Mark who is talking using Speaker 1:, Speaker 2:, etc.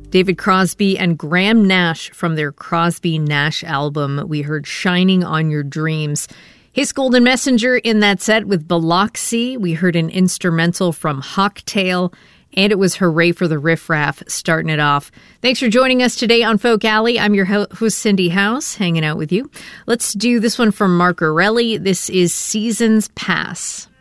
Speaker 1: David Crosby and Graham Nash from their Crosby-Nash album. We heard Shining on Your Dreams. His Golden Messenger in that set with Biloxi. We heard an instrumental from Hawktail. And it was Hooray for the Riff Raff starting it off. Thanks for joining us today on Folk Alley. I'm your host, Cindy House, hanging out with you. Let's do this one from Mark Orelli. This is Seasons Pass.